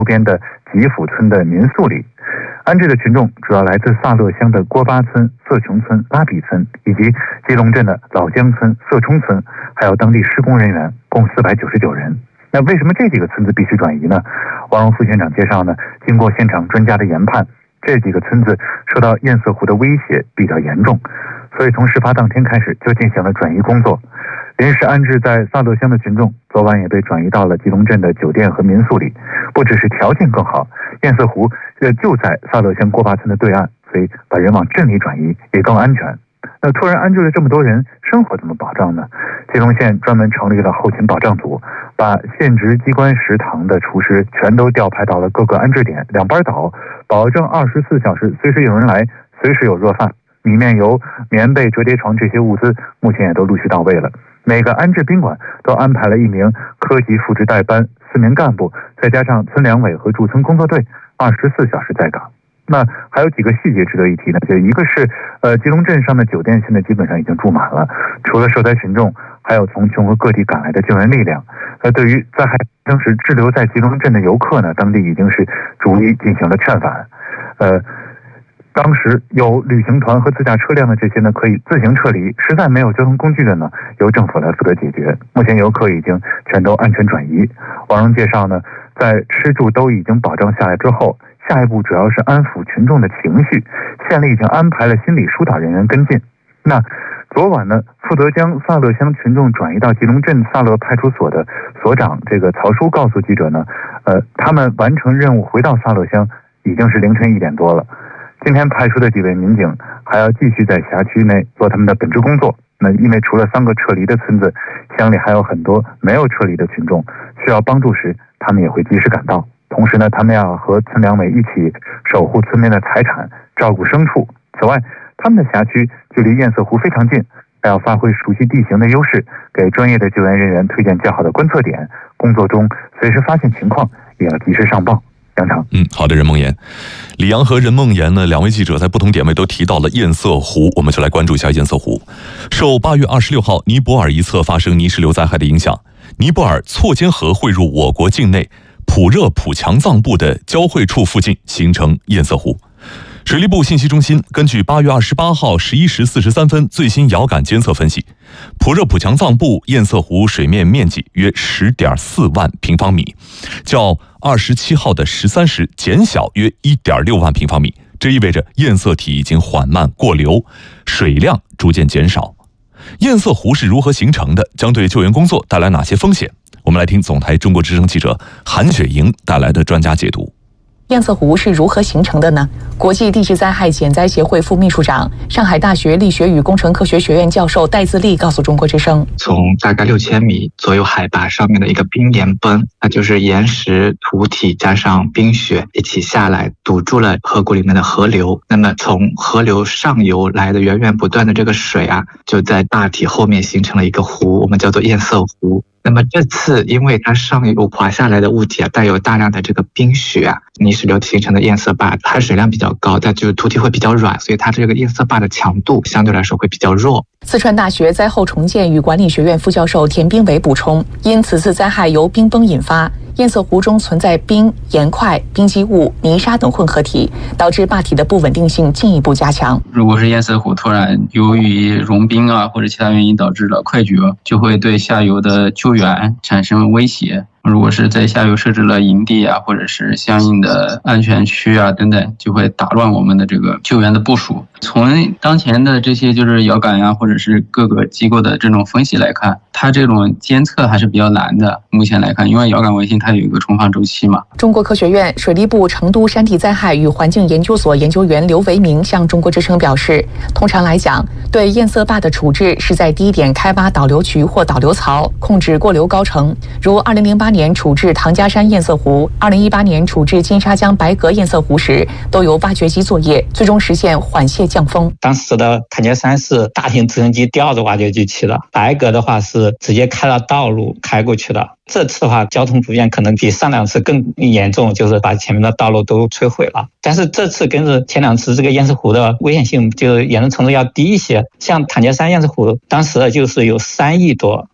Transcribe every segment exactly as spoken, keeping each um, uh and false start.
边的吉府村的民宿里。安置的群众主要来自萨勒乡的郭巴村、色琼村、拉比村，以及吉隆镇的老江村、色冲村，还有当地施工人员，共四百九十九人。那为什么这几个村子必须转移呢？王荣副县长介绍呢，经过现场专家的研判，这几个村子受到堰塞湖的威胁比较严重，所以从事发当天开始就进行了转移工作。临时安置在萨勒乡的群众昨晚也被转移到了吉隆镇的酒店和民宿里。不只是条件更好，堰塞湖呃就在萨勒乡郭巴村的对岸，所以把人往镇里转移也更安全。那突然安置了这么多人，生活怎么保障呢？吉隆县专门成立了后勤保障组，把县直机关食堂的厨师全都调派到了各个安置点，两班倒，保证二十四小时随时有人来，随时有热饭、米面油、棉被、折叠床这些物资，目前也都陆续到位了。每个安置宾馆都安排了一名科级副职代班，四名干部，再加上村两委和驻村工作队，二十四小时在岗。那还有几个细节值得一提呢，就一个是呃，吉隆镇上的酒店现在基本上已经住满了，除了受灾群众，还有从全国各地赶来的救援力量。呃，对于灾害当时滞留在吉隆镇的游客呢，当地已经是逐一进行了劝返。呃。当时有旅行团和自驾车辆的这些呢，可以自行撤离；实在没有交通工具的呢，由政府来负责解决。目前游客已经全都安全转移。网上介绍呢，在吃住都已经保障下来之后，下一步主要是安抚群众的情绪。县里已经安排了心理疏导人员跟进。那昨晚呢，负责将萨勒乡群众转移到吉隆镇萨勒派出所的所长这个曹叔告诉记者呢，呃，他们完成任务回到萨勒乡已经是凌晨一点多了。今天派出的几位民警还要继续在辖区内做他们的本职工作。那因为除了三个撤离的村子，乡里还有很多没有撤离的群众，需要帮助时，他们也会及时赶到。同时呢，他们要和村两委一起守护村民的财产，照顾牲畜。此外，他们的辖区距离堰塞湖非常近，还要发挥熟悉地形的优势，给专业的救援人员推荐较好的观测点。工作中随时发现情况，也要及时上报。 嗯，好的，任梦妍、李阳和任梦妍呢，两位记者在不同点位都提到了堰塞湖，我们就来关注一下堰塞湖。受八月二十六号尼泊尔一侧发生泥石流灾害的影响，尼泊尔错间河汇入我国境内普热普强藏部的交汇处附近形成堰塞湖。水利部信息中心根据八月二十八号十一时四十三分最新遥感监测分析，普热普强藏部堰塞湖水面面积约十点四万平方米，较二十七号的十三时减小约一点六万平方米，这意味着堰塞体已经缓慢过流，水量逐渐减少。堰塞湖是如何形成的？将对救援工作带来哪些风险？我们来听总台中国之声记者韩雪莹带来的专家解读。 堰塞湖是如何形成的呢？国际地质灾害减灾协会副秘书长、上海大学力学与工程科学学院教授戴自立告诉中国之声， 从大概六千米左右海拔上面的一个冰岩崩，那就是岩石、土体加上冰雪一起下来，堵住了河谷里面的河流。那么从河流上游来的源源不断的这个水啊，就在大体后面形成了一个湖，我们叫做堰塞湖。那么这次因为它上游滑下来的物体啊，带有大量的这个冰雪啊，泥石流形成的堰塞坝，它水量比较高，但就是土体会比较软，所以它这个堰塞坝的强度相对来说会比较弱。 四川大学灾后重建与管理学院副教授田斌伟补充，因此次灾害由冰崩引发，堰塞湖中存在冰、岩块、冰积物、泥沙等混合体，导致坝体的不稳定性进一步加强。 如果是堰塞湖突然由于融冰啊或者其他原因导致了溃决，就会对下游的救援产生威胁。如果是在下游设置了营地啊，或者是相应的安全区啊等等，就会打乱我们的这个救援的部署。从当前的这些就是遥感呀，或者是各个机构的这种分析来看，它这种监测还是比较难的。目前来看，因为遥感卫星它有一个重放周期嘛。 中国科学院水利部成都山地灾害与环境研究所研究员刘维明向中国之声表示，通常来讲，对堰塞坝的处置是在低点开挖导流渠或导流槽，控制过流高程。如二零零八年处置唐家山堰塞湖，二零一八年处置金沙江白河堰塞湖时，都由挖掘机作业，最终实现缓泄降风。 当时的唐家山是大型直升机吊着挖掘机去的，白河的话是直接开了道路开过去的。这次的话，交通不便可能比上两次更严重，就是把前面的道路都摧毁了。但是这次跟着前两次，这个堰塞湖的危险性就严重程度要低一些。像唐家山堰塞湖，当时就是有三亿多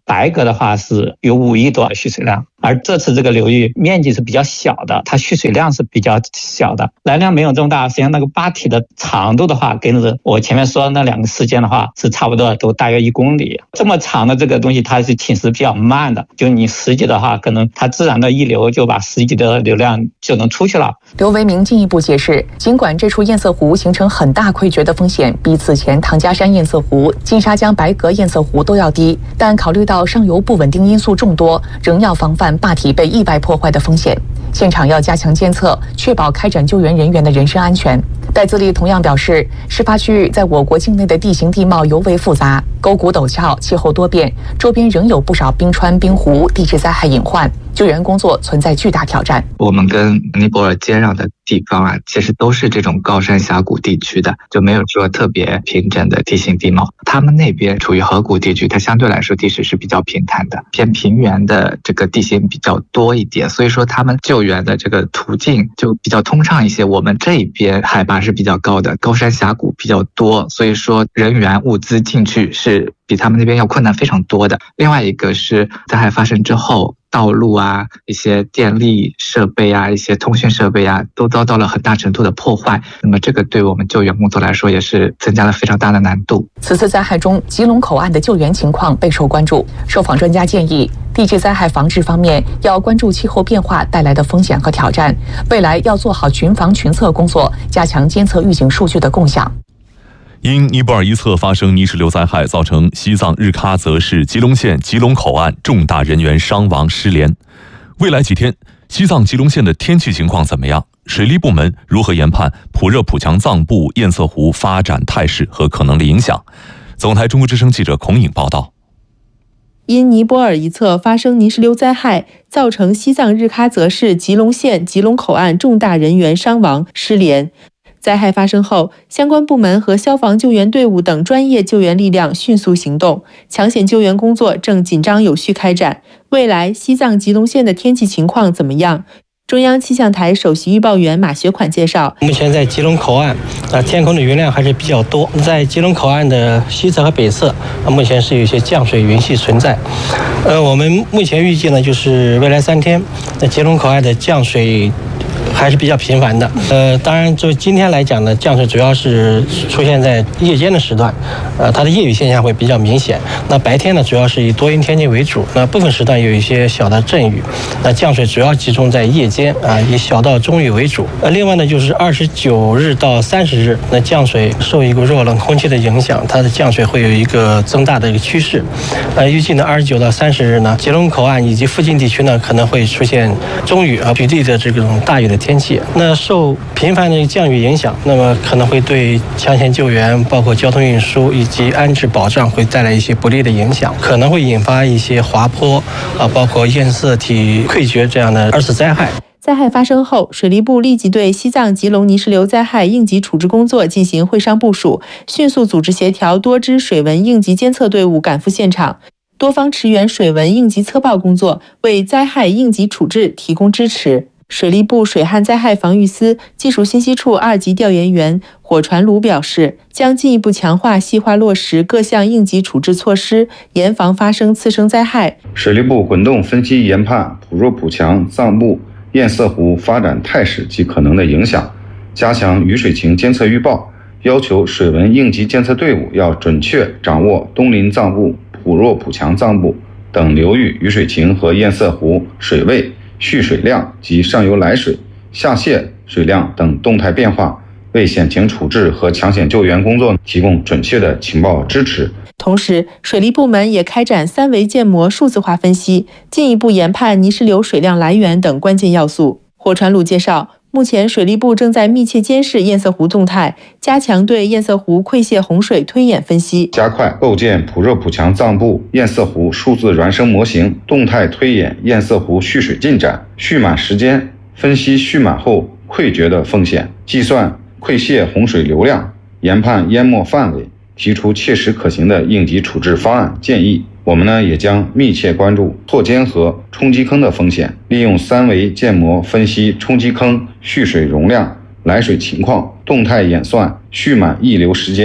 白格的话是有五亿多蓄水量，而这次这个流域面积是比较小的，它蓄水量是比较小的，来量没有这么大。实际上那个坝体的长度的话，跟我前面说的那两个事件的话是差不多，都大约一公里。这么长的这个东西，它是侵蚀比较慢的，就你十级的话，可能它自然的溢流就把十级的流量就能出去了。 刘维明进一步解释，尽管这处堰塞湖形成很大溃决的风险比此前唐家山堰塞湖、金沙江白格堰塞湖都要低，但考虑到上游不稳定因素众多，仍要防范坝体被意外破坏的风险。现场要加强监测，确保开展救援人员的人身安全。戴自立同样表示，事发区域在我国境内的地形地貌尤为复杂，沟谷陡峭，气候多变，周边仍有不少冰川、冰湖、地质灾害隐患，救援工作存在巨大挑战。 我们跟尼泊尔接壤的地方啊，其实都是这种高山峡谷地区的，就没有说特别平整的地形地貌。他们那边处于河谷地区，它相对来说地势是比较平坦的，偏平原的这个地形比较多一点，所以说他们救援的这个途径就比较通畅一些。我们这一边海拔是比较高的，高山峡谷比较多，所以说人员物资进去是比他们那边要困难非常多的。另外一个是灾害发生之后，道路啊、一些电力设备啊、一些通讯设备啊，都遭到了很大程度的破坏。那么这个对我们救援工作来说，也是增加了非常大的难度。 此次灾害中，吉隆口岸的救援情况备受关注。受访专家建议，地质灾害防治方面要关注气候变化带来的风险和挑战，未来要做好群防群测工作，加强监测预警数据的共享。 因尼泊尔一侧发生泥石流灾害，造成西藏日喀则市吉隆县吉隆口岸重大人员伤亡失联。未来几天，西藏吉隆县的天气情况怎么样？水利部门如何研判普热普强藏布堰塞湖发展态势和可能的影响？总台中国之声记者孔颖报道。 因尼泊尔一侧发生泥石流灾害，造成西藏日喀则市吉隆县吉隆口岸重大人员伤亡失联。灾害发生后，相关部门和消防救援队伍等专业救援力量迅速行动，抢险救援工作正紧张有序开展。未来西藏吉隆县的天气情况怎么样？中央气象台首席预报员马学款介绍， 目前在吉隆口岸，啊，天空的云量还是比较多。在吉隆口岸的西侧和北侧，啊，目前是有一些降水云系存在。呃，我们目前预计呢，就是未来三天，那吉隆口岸的降水还是比较频繁的。呃，当然，就今天来讲呢，降水主要是出现在夜间的时段，呃，它的夜雨现象会比较明显。那白天呢，主要是以多云天气为主，那部分时段有一些小的阵雨。那降水主要集中在夜间啊，以小到中雨为主。呃，另外呢，就是二十九日到三十日，那降水受一股弱冷空气的影响，它的降水会有一个增大的一个趋势。呃，预计呢，二十九到三十日呢，吉隆口岸以及附近地区呢，可能会出现中雨啊、局地的这种大雨的天气。那受频繁的降雨影响，那么可能会对抢险救援、包括交通运输以及安置保障会带来一些不利的影响，可能会引发一些滑坡啊，包括堰塞体溃决这样的二次灾害。 灾害发生后，水利部立即对西藏吉隆泥石流灾害应急处置工作进行会商部署，迅速组织协调多支水文应急监测队伍赶赴现场，多方驰援水文应急测报工作，为灾害应急处置提供支持。水利部水旱灾害防御司技术信息处二级调研员火传鲁表示，将进一步强化细化落实各项应急处置措施，严防发生次生灾害。 水利部滚动分析研判普弱普强藏布堰塞湖发展态势及可能的影响，加强雨水情监测预报，要求水文应急监测队伍要准确掌握东临藏布、普弱普强藏布等流域雨水情和堰塞湖水位、蓄水量及上游来水、下泄水量等动态变化，为险情处置和抢险救援工作提供准确的情报支持。 同时，水利部门也开展三维建模数字化分析，进一步研判泥石流水量来源等关键要素。火传鲁介绍，目前水利部正在密切监视堰塞湖动态，加强对堰塞湖溃泻洪水推演分析， 加快构建普热普强藏布堰塞湖数字孪生模型，动态推演堰塞湖蓄水进展、蓄满时间，分析蓄满后溃决的风险，计算溃泻洪水流量，研判淹没范围，提出切实可行的应急处置方案建议。我们呢也将密切关注错间河、冲击坑的风险，利用三维建模分析冲击坑蓄水容量、来水情况，动态演算蓄满溢流时间，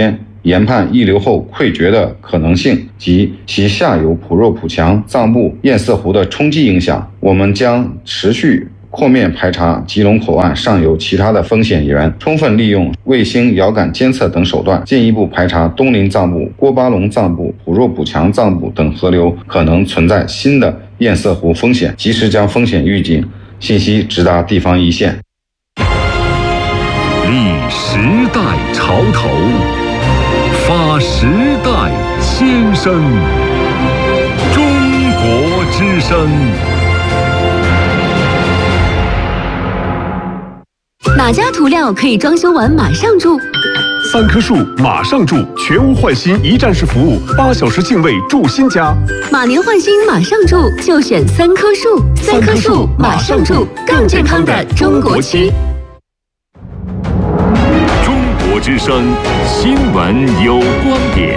研判溢流后溃决的可能性及其下游普若普强、藏布、堰塞湖的冲击影响，我们将持续扩面排查吉隆口岸上游其他的风险源，充分利用卫星遥感监测等手段，进一步排查东林藏布、郭巴龙藏布、普若普强藏布等河流可能存在新的堰塞湖风险，及时将风险预警信息直达地方一线。 立时代潮头，发时代先声，中国之声。 哪家涂料可以装修完马上住？ 三棵树马上住，全屋换新一站式服务，八小时净位住新家。 马年换新马上住，就选三棵树。三棵树马上住，更健康的中国区。 中国之声新闻有观点。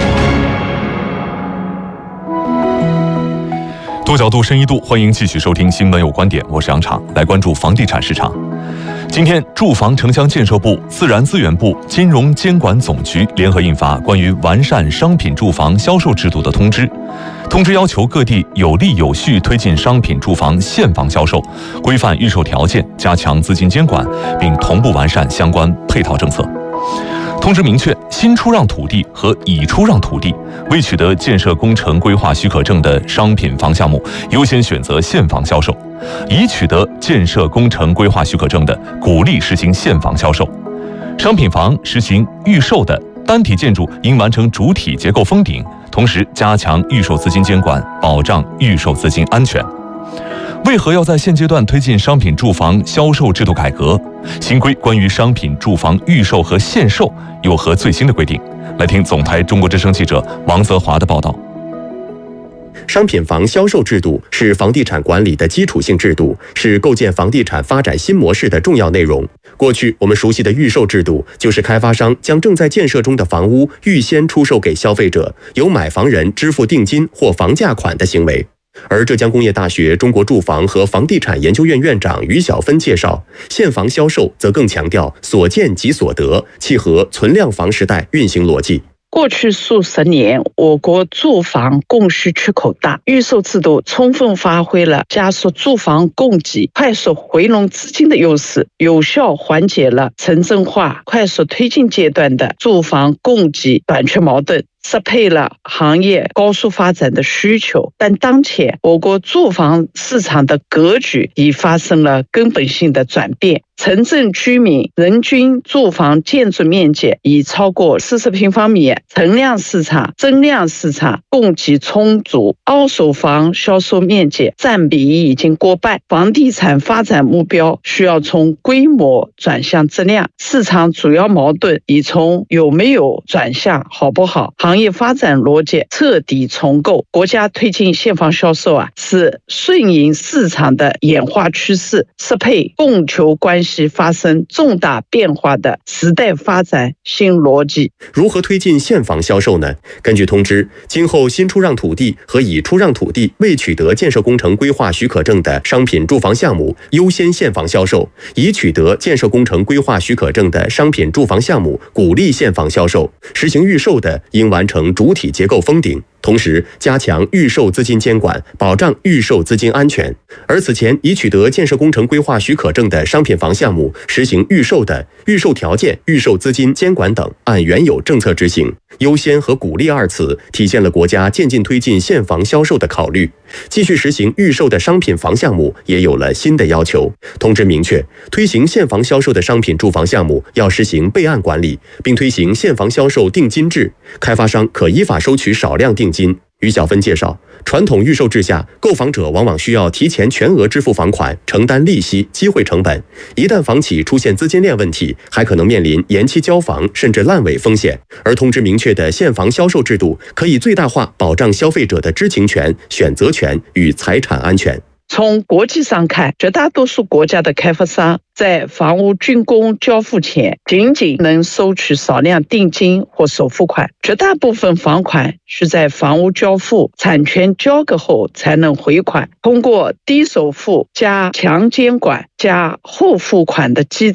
多角度、深一度，欢迎继续收听《新闻有观点》，我是杨畅，来关注房地产市场。今天，住房城乡建设部、自然资源部、金融监管总局联合印发关于完善商品住房销售制度的通知。通知要求各地有力有序推进商品住房现房销售，规范预售条件，加强资金监管，并同步完善相关配套政策。通知明确，新出让土地和已出让土地未取得建设工程规划许可证的商品房项目，优先选择现房销售；已取得建设工程规划许可证的，鼓励实行现房销售。商品房实行预售的单体建筑应完成主体结构封顶，同时加强预售资金监管，保障预售资金安全。为何要在现阶段推进商品住房销售制度改革？新规关于商品住房预售和限售有何最新的规定？来听总台中国之声记者王泽华的报道。 商品房销售制度是房地产管理的基础性制度，是构建房地产发展新模式的重要内容。过去我们熟悉的预售制度，就是开发商将正在建设中的房屋预先出售给消费者，由买房人支付定金或房价款的行为。而浙江工业大学中国住房和房地产研究院院长于晓芬介绍，现房销售则更强调所见即所得，契合存量房时代运行逻辑。 过去数十年，我国住房供需缺口大，预售制度充分发挥了加速住房供给、快速回笼资金的优势，有效缓解了城镇化快速推进阶段的住房供给短缺矛盾，适配了行业高速发展的需求。但当前我国住房市场的格局已发生了根本性的转变，城镇居民人均住房建筑面积已超过四十平方米，存量市场、增量市场供给充足，二手房销售面积占比已经过半。房地产发展目标需要从规模转向质量，市场主要矛盾已从有没有转向好不好。行业发展逻辑彻底重构，国家推进现房销售啊，是顺应市场的演化趋势，适配供求关系发生重大变化的时代发展新逻辑。 如何推进现房销售呢？根据通知，今后新出让土地和已出让土地未取得建设工程规划许可证的商品住房项目优先现房销售，已取得建设工程规划许可证的商品住房项目鼓励现房销售，实行预售的应完成主体结构封顶，同时加强预售资金监管，保障预售资金安全。而此前已取得建设工程规划许可证的商品房项目实行预售的，预售条件、预售资金监管等按原有政策执行。优先和鼓励二词体现了国家渐进推进现房销售的考虑。继续实行预售的商品房项目也有了新的要求。通知明确，推行现房销售的商品住房项目要实行备案管理，并推行现房销售定金制，开发商可依法收取少量定金。于晓芬介绍，传统预售制下，购房者往往需要提前全额支付房款，承担利息、机会成本。一旦房企出现资金链问题，还可能面临延期交房甚至烂尾风险。而通知明确的现房销售制度，可以最大化保障消费者的知情权、选择权与财产安全。 从国际上看，绝大多数国家的开发商在房屋竣工交付前，仅仅能收取少量定金或首付款，绝大部分房款需在房屋交付、产权交割后才能回款。通过低首付加强监管加后付款的机制，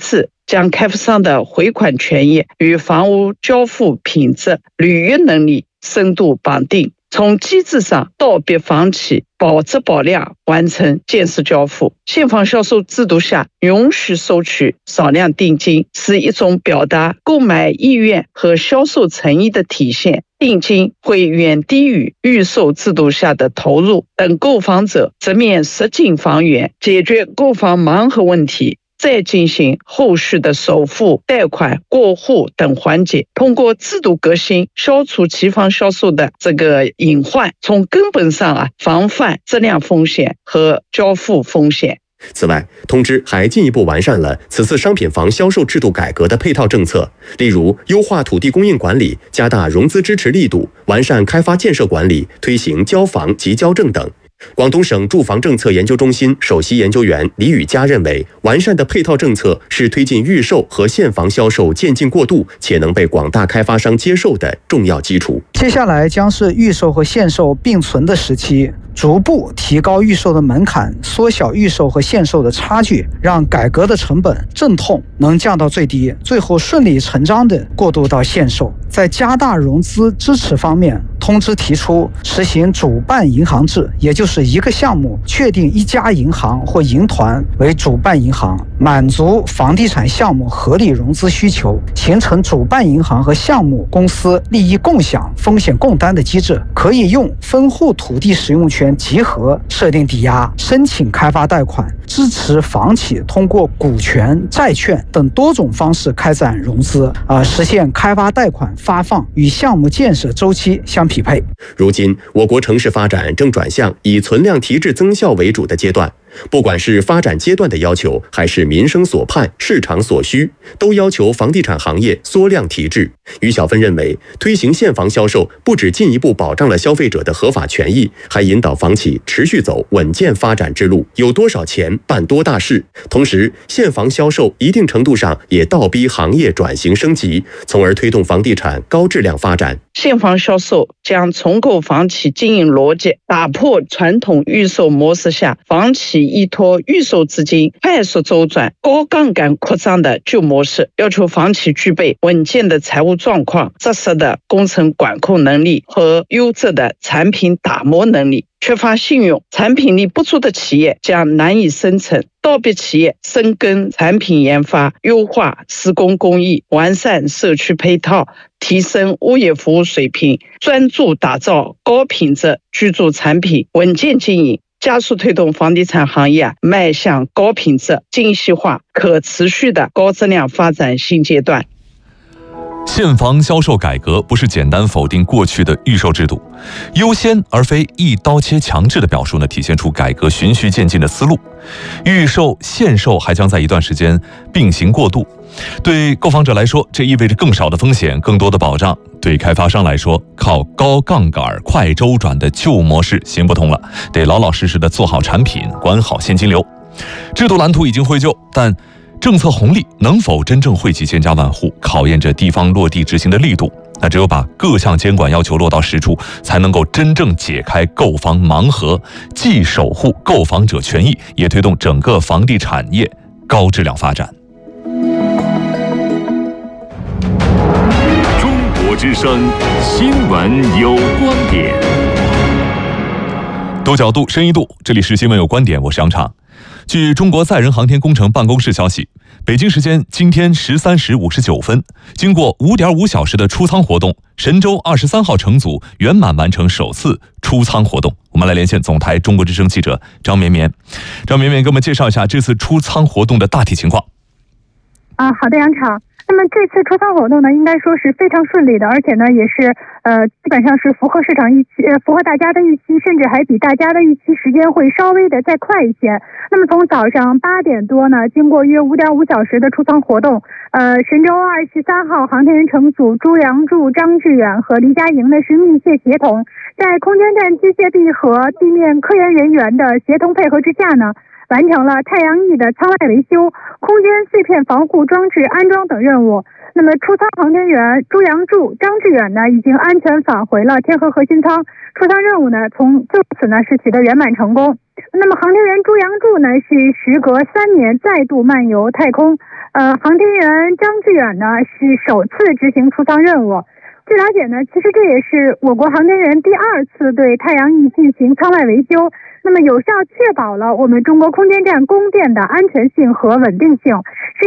将开发商的回款权益与房屋交付品质、履约能力深度绑定，从机制上倒逼房企保质保量完成建设交付。现房销售制度下允许收取少量定金，是一种表达购买意愿和销售诚意的体现。定金会远低于预售制度下的投入，等购房者直面实境房源，解决购房盲盒问题，再进行后续的首付、贷款、过户等环节，通过制度革新，消除期房销售的这个隐患，从根本上啊防范质量风险和交付风险。 此外，通知还进一步完善了此次商品房销售制度改革的配套政策，例如优化土地供应管理、加大融资支持力度、完善开发建设管理、推行交房及交证等。广东省住房政策研究中心首席研究员李宇佳认为，完善的配套政策是推进预售和现房销售渐进过渡且能被广大开发商接受的重要基础。 接下来将是预售和现售并存的时期，逐步提高预售的门槛，缩小预售和现售的差距，让改革的成本阵痛能降到最低，最后顺理成章地过渡到现售。在加大融资支持方面，通知提出实行主办银行制，也就是一个项目确定一家银行或银团为主办银行，满足房地产项目合理融资需求，形成主办银行和项目公司利益共享、风险共担的机制，可以用分户土地使用权集合设定抵押、申请开发贷款，支持房企通过股权、债券等多种方式开展融资，啊，实现开发贷款发放与项目建设周期相匹配。 如今，我国城市发展正转向以存量提质增效为主的阶段。不管是发展阶段的要求，还是民生所盼、市场所需，都要求房地产行业缩量提质。于小芬认为，推行现房销售不只进一步保障了消费者的合法权益，还引导房企持续走稳健发展之路，有多少钱办多大事。同时，现房销售一定程度上也倒逼行业转型升级，从而推动房地产高质量发展。 现房销售将重构房企经营逻辑，打破传统预售模式下房企依托预售资金快速周转、高杠杆扩张的旧模式，要求房企具备稳健的财务状况、扎实的工程管控能力和优质的产品打磨能力。缺乏信用、产品力不足的企业将难以生存，倒逼企业深耕产品研发，优化施工工艺，完善社区配套，提升物业服务水平，专注打造高品质居住产品，稳健经营，加速推动房地产行业迈向高品质、精细化、可持续的高质量发展新阶段。 现房销售改革不是简单否定过去的预售制度，优先而非一刀切强制的表述呢，体现出改革循序渐进的思路。预售、现售还将在一段时间并行过渡。对购房者来说，这意味着更少的风险、更多的保障；对开发商来说，靠高杠杆、快周转的旧模式行不通了，得老老实实的做好产品，管好现金流。制度蓝图已经绘就，但政策红利能否真正惠及千家万户，考验着地方落地执行的力度。那只有把各项监管要求落到实处，才能够真正解开购房盲盒，既守护购房者权益，也推动整个房地产业高质量发展。 中国之声新闻有观点， 多角度、深一度，这里是新闻有观点，我是杨畅。据中国载人航天工程办公室消息，北京时间今天十三时五十九分，经过五点五小时的出舱活动，神舟二十三号乘组圆满完成首次出舱活动。我们来连线总台中国之声记者张绵绵。张绵绵给我们介绍一下这次出舱活动的大体情况。 啊，好的，杨畅。那么这次出舱活动呢，应该说是非常顺利的，而且呢，也是呃，基本上是符合市场预期，呃，符合大家的预期，甚至还比大家的预期时间会稍微的再快一些。那么从早上八点多呢，经过约五点五小时的出舱活动，呃，神舟二十三号航天员乘组朱杨柱、张志远和黎佳莹呢是密切协同，在空间站机械臂和地面科研人员的协同配合之下呢，完成了太阳翼的舱外维修、空间碎片防护装置安装等任务。那么出舱航天员朱杨柱、张志远呢，已经安全返回了天河核心舱，出舱任务呢，从就此呢是取得圆满成功。那么航天员朱杨柱呢，是时隔三年再度漫游太空， 呃，航天员张志远呢是首次执行出舱任务。据了解呢，其实这也是我国航天员第二次对太阳翼进行舱外维修，那么有效确保了我们中国空间站供电的安全性和稳定性，是